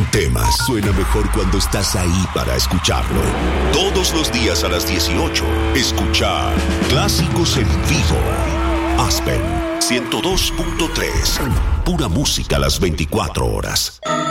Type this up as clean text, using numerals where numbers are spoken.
tema suena mejor cuando estás ahí para escucharlo. Todos los días a las 18, escucha Clásicos en Vivo. Aspen 102.3. Pura música a las 24 horas.